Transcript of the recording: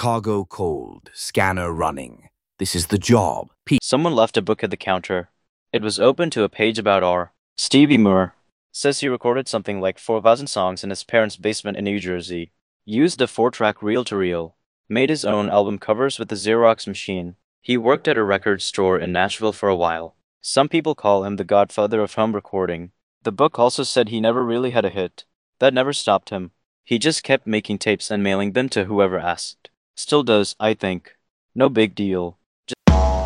Cargo cold, scanner running. This is the job. Someone left a book at the counter. It was open to a page about R. Stevie Moore says he recorded something like 4,000 songs in his parents' basement in New Jersey, used a 4-track reel-to-reel, made his own album covers with a Xerox machine. He worked at a record store in Nashville for a while. Some people call him the godfather of home recording. The book also said he never really had a hit. That never stopped him. He just kept making tapes and mailing them to whoever asked. Still does, I think. No big deal.